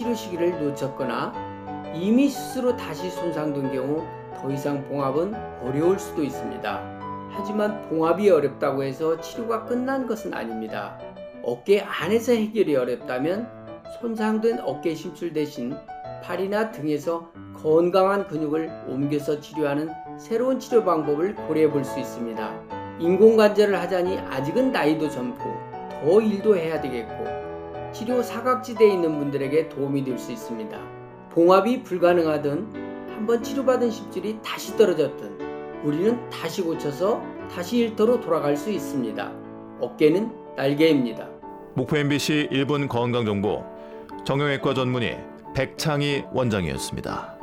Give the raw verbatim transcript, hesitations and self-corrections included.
치료 시기를 놓쳤거나 이미 스스로 다시 손상된 경우 더 이상 봉합은 어려울 수도 있습니다. 하지만 봉합이 어렵다고 해서 치료가 끝난 것은 아닙니다. 어깨 안에서 해결이 어렵다면 손상된 어깨 심줄 대신 팔이나 등에서 건강한 근육을 옮겨서 치료하는 새로운 치료 방법을 고려해 볼 수 있습니다. 인공관절을 하자니 아직은 나이도 젊고 더 일도 해야 되겠고 치료 사각지대에 있는 분들에게 도움이 될 수 있습니다. 봉합이 불가능하든 한번 치료받은 심줄이 다시 떨어졌든 우리는 다시 고쳐서 다시 일터로 돌아갈 수 있습니다. 어깨는 날개입니다. 목포 엠비씨 일 분 건강정보 정형외과 전문의 백창희 원장이었습니다.